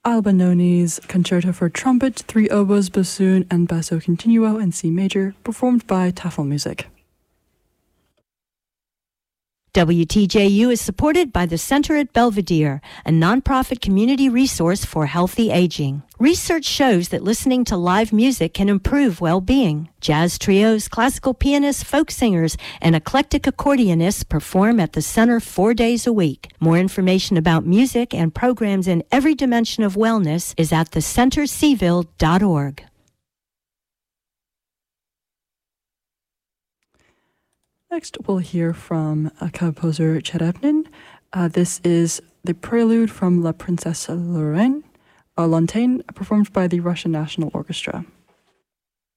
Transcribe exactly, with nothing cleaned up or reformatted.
Albanone's Concerto for Trumpet, Three Oboes, Bassoon, and Basso Continuo in C major, performed by Tafelmusik. W T J U is supported by the Center at Belvedere, a nonprofit community resource for healthy aging. Research shows that listening to live music can improve well-being. Jazz trios, classical pianists, folk singers, and eclectic accordionists perform at the center four days a week. More information about music and programs in every dimension of wellness is at the center seville dot org. Next, we'll hear from uh, composer Cherepnin. Uh, this is the prelude from La Princesse Lorraine, uh, Lontaine, performed by the Russian National Orchestra.